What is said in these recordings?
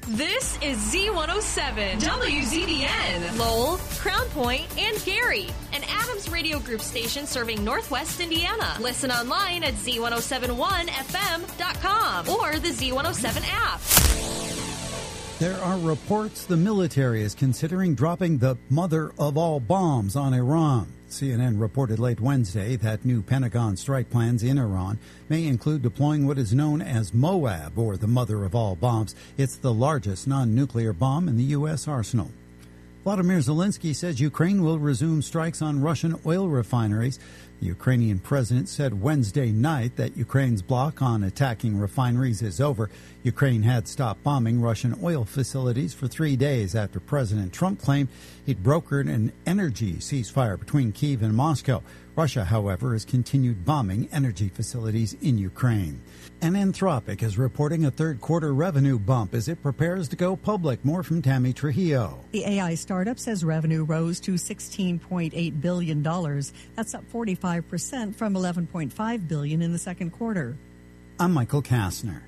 This is Z107, WZDN, Lowell, Crown Point, and Gary, an Adams Radio Group station serving Northwest Indiana. Listen online at Z1071FM.com or the Z107 app. There are reports the military is considering dropping the mother of all bombs on Iran. CNN reported late Wednesday that new Pentagon strike plans in Iran may include deploying what is known as Moab, or the mother of all bombs. It's the largest non-nuclear bomb in the U.S. arsenal. Vladimir Zelensky says Ukraine will resume strikes on Russian oil refineries. The Ukrainian president said Wednesday night that Ukraine's block on attacking refineries is over. Ukraine had stopped bombing Russian oil facilities for 3 days after President Trump claimed he'd brokered an energy ceasefire between Kyiv and Moscow. Russia, however, has continued bombing energy facilities in Ukraine. And Anthropic is reporting a third-quarter revenue bump as it prepares to go public. More from Tammy Trujillo. The AI startup says revenue rose to $16.8 billion. That's up 45% from $11.5 billion in the second quarter. I'm Michael Kastner.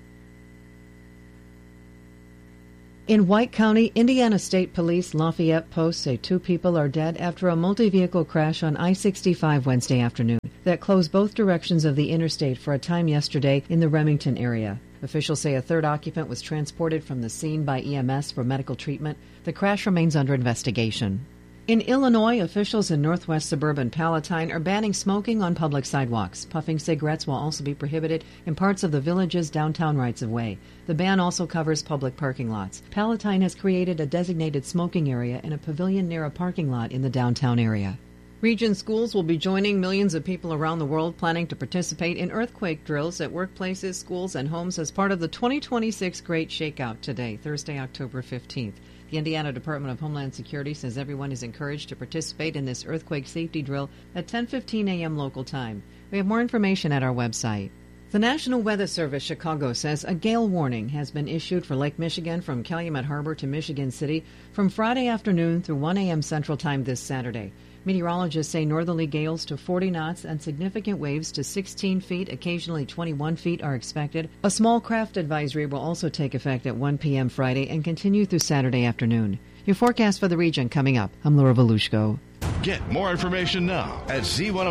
In White County, Indiana State Police Lafayette Post say 2 people are dead after a multi-vehicle crash on I-65 Wednesday afternoon that closed both directions of the interstate for a time yesterday in the Remington area. Officials say a third occupant was transported from the scene by EMS for medical treatment. The crash remains under investigation. In Illinois, officials in northwest suburban Palatine are banning smoking on public sidewalks. Puffing cigarettes will also be prohibited in parts of the village's downtown rights-of-way. The ban also covers public parking lots. Palatine has created a designated smoking area and a pavilion near a parking lot in the downtown area. Region schools will be joining millions of people around the world planning to participate in earthquake drills at workplaces, schools, and homes as part of the 2026 Great Shakeout today, Thursday, October 15th. The Indiana Department of Homeland Security says everyone is encouraged to participate in this earthquake safety drill at 10:15 a.m. local time. We have more information at our website. The National Weather Service Chicago says a gale warning has been issued for Lake Michigan from Calumet Harbor to Michigan City from Friday afternoon through 1 a.m. Central Time this Saturday. Meteorologists say northerly gales to 40 knots and significant waves to 16 feet, occasionally 21 feet, are expected. A small craft advisory will also take effect at 1 p.m. Friday and continue through Saturday afternoon. Your forecast for the region coming up. I'm Laura Volushko. Get more information now at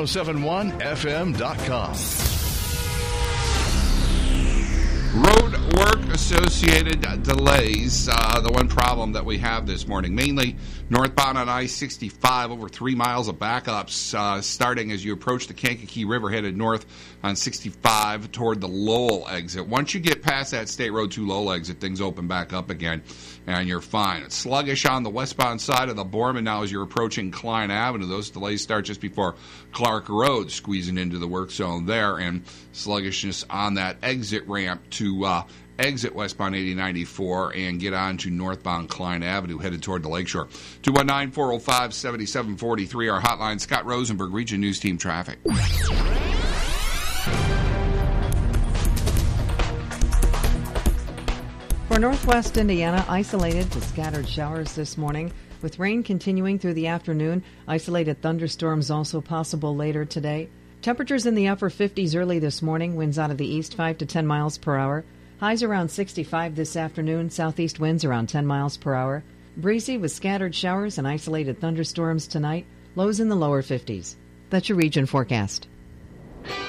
Z1071FM.com. Road work associated delays, the one problem that we have this morning, mainly northbound on I-65, over 3 miles of backups starting as you approach the Kankakee River headed north on 65 toward the Lowell exit. Once you get past that State Road 2 Lowell exit, things open back up again and you're fine. It's sluggish on the westbound side of the Borman now as you're approaching Klein Avenue. Those delays start just before Clark Road, squeezing into the work zone there, and sluggishness on that exit ramp to exit westbound 8094 and get on to northbound Klein Avenue headed toward the Lakeshore. 219-405-7743, our hotline. Scott Rosenberg, Region News Team Traffic. For northwest Indiana, isolated to scattered showers this morning, with rain continuing through the afternoon. Isolated thunderstorms also possible later today. Temperatures in the upper 50s early this morning, winds out of the east 5 to 10 miles per hour. Highs around 65 this afternoon, southeast winds around 10 miles per hour. Breezy with scattered showers and isolated thunderstorms tonight, lows in the lower 50s. That's your region forecast.